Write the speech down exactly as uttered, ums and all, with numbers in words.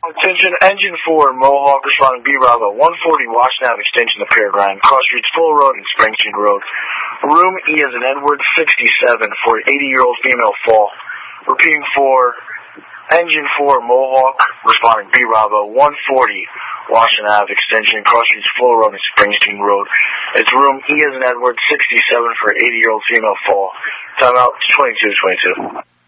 Attention, engine four, Mohawk responding B Bravo, one forty Washington Ave extension to Peregrine, Cross Streets Full Road and Springsteen Road. Room E as in Edward, sixty-seven for eighty-year-old female fall. Repeating for engine four, Mohawk responding B Bravo, one forty Washington Ave extension, Cross Streets Full Road and Springsteen Road. It's room E as in Edward, sixty-seven for eighty-year-old female fall. Timeout twenty-two twenty-two.